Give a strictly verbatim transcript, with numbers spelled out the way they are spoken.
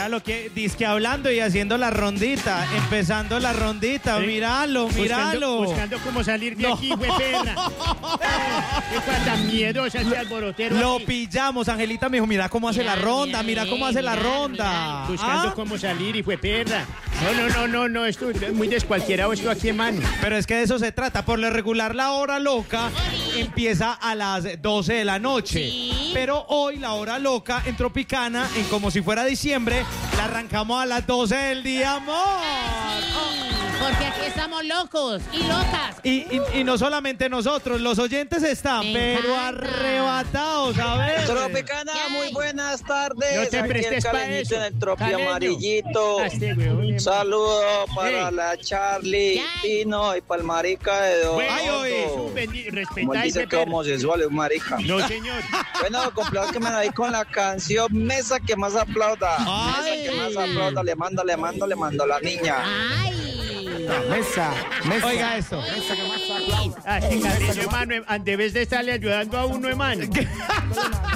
Véalo que disque hablando y haciendo la rondita, empezando la rondita, ¿Eh? míralo, míralo. Buscando, buscando cómo salir de No. aquí, güey, perra. Qué cosa miedosa este alborotero. Lo aquí. pillamos, Angelita me dijo, mira cómo hace Mira, la ronda, mira, mira cómo hace la mira, ronda. Buscando ¿Ah? cómo salir y fue perra. No, no, no, no, no, esto es muy descualquierado esto aquí, hermano. Pero es que de eso se trata. Por lo regular, la hora loca empieza a las doce de la noche. Sí. Pero hoy, la hora loca en Tropicana, en como si fuera diciembre, la arrancamos a las doce del día, amor. Porque aquí estamos locos y locas. Y, y, y no solamente nosotros, los oyentes están, Me pero encanta. arrebatados, a ver. Tropicana, ¿Qué muy hay? buenas tardes. No te Aquí prestes el pa' caleñito eso. en el tropi Caleño. amarillito. Ah, este huevón, Un hermano. saludo para Hey. la Charlie, ¿Qué hay? Pino y para el marica de Don Bueno, Ay, oye. Otto. su bendi- Como él respetáis, dice güey, que perra. homosexual es un marica. No, señor. Bueno, complados que me ahí con la canción Mesa que más aplauda. Ay. Mesa que más aplauda. Le mando, le mando, le mando a la niña. Ay. Mesa, mesa. Oiga esto. Mesa que más aplauda. Ah, este caleño, hermano, en vez de estarle ayudando a uno, hermano.